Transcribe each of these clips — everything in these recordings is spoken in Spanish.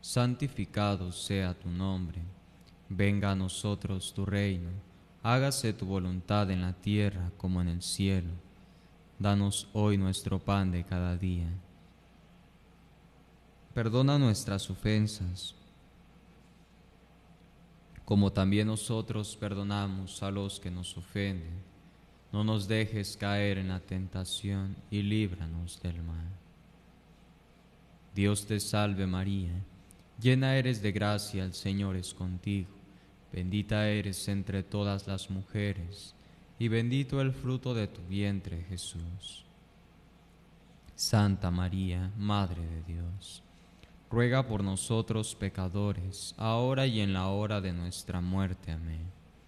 santificado sea tu nombre. Venga a nosotros tu reino, hágase tu voluntad en la tierra como en el cielo. Danos hoy nuestro pan de cada día. Perdona nuestras ofensas, como también nosotros perdonamos a los que nos ofenden. No nos dejes caer en la tentación y líbranos del mal. Dios te salve María, llena eres de gracia, el Señor es contigo. Bendita eres entre todas las mujeres, y bendito el fruto de tu vientre, Jesús. Santa María, Madre de Dios, ruega por nosotros pecadores, ahora y en la hora de nuestra muerte. Amén.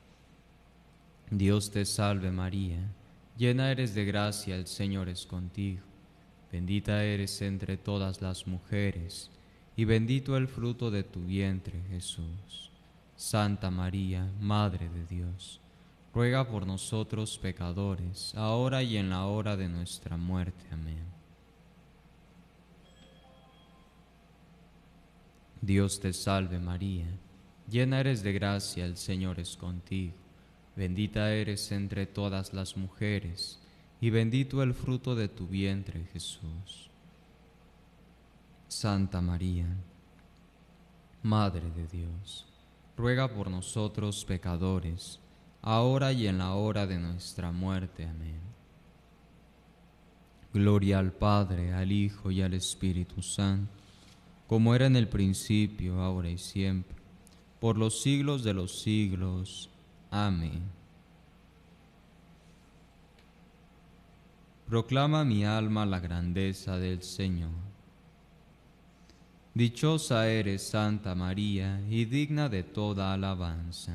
Dios te salve María, llena eres de gracia, el Señor es contigo. Bendita eres entre todas las mujeres, y bendito el fruto de tu vientre, Jesús. Santa María, Madre de Dios, ruega por nosotros pecadores, ahora y en la hora de nuestra muerte. Amén. Dios te salve María, llena eres de gracia, el Señor es contigo. Bendita eres entre todas las mujeres, y bendito el fruto de tu vientre, Jesús. Santa María, Madre de Dios, ruega por nosotros pecadores, ahora y en la hora de nuestra muerte. Amén. Gloria al Padre, al Hijo y al Espíritu Santo, como era en el principio, ahora y siempre, por los siglos de los siglos. Amén. Proclama mi alma la grandeza del Señor. Dichosa eres, Santa María, y digna de toda alabanza.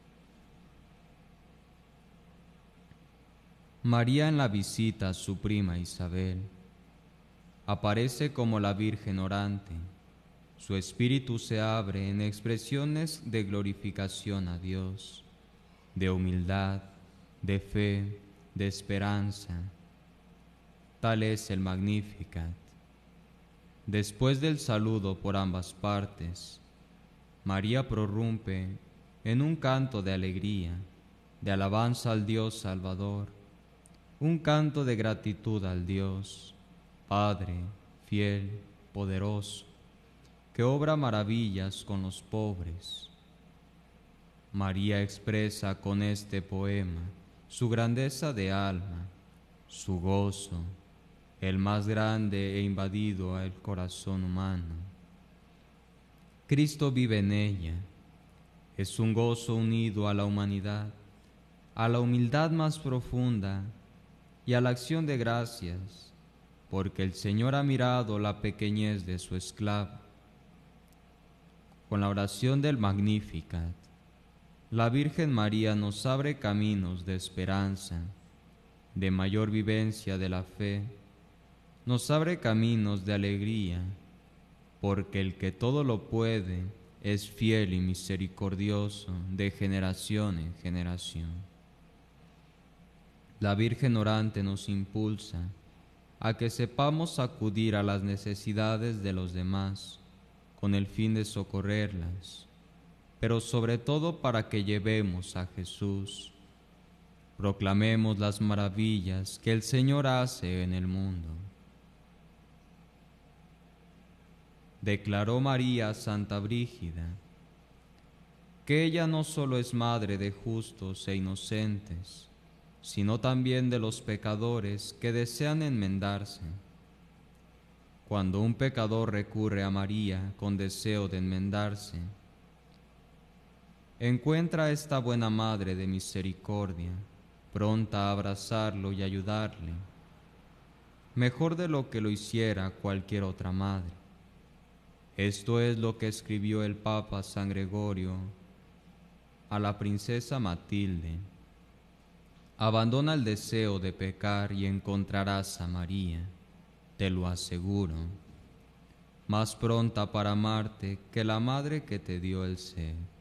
María en la visita a su prima Isabel aparece como la Virgen orante. Su espíritu se abre en expresiones de glorificación a Dios, de humildad, de fe, de esperanza. Tal es el Magnificat. Después del saludo por ambas partes, María prorrumpe en un canto de alegría, de alabanza al Dios Salvador, un canto de gratitud al Dios, Padre, fiel, poderoso, que obra maravillas con los pobres. María expresa con este poema su grandeza de alma, su gozo, el más grande e invadido al corazón humano. Cristo vive en ella, es un gozo unido a la humanidad, a la humildad más profunda y a la acción de gracias, porque el Señor ha mirado la pequeñez de su esclava. Con la oración del Magnificat, la Virgen María nos abre caminos de esperanza, de mayor vivencia de la fe, nos abre caminos de alegría, porque el que todo lo puede es fiel y misericordioso de generación en generación. La Virgen orante nos impulsa a que sepamos acudir a las necesidades de los demás con el fin de socorrerlas, pero sobre todo para que llevemos a Jesús. Proclamemos las maravillas que el Señor hace en el mundo. Declaró María a Santa Brígida que ella no solo es madre de justos e inocentes, sino también de los pecadores que desean enmendarse. Cuando un pecador recurre a María con deseo de enmendarse, encuentra a esta buena Madre de misericordia, pronta a abrazarlo y ayudarle, mejor de lo que lo hiciera cualquier otra madre. Esto es lo que escribió el Papa San Gregorio a la princesa Matilde: abandona el deseo de pecar y encontrarás a María, te lo aseguro, más pronta para amarte que la madre que te dio el ser.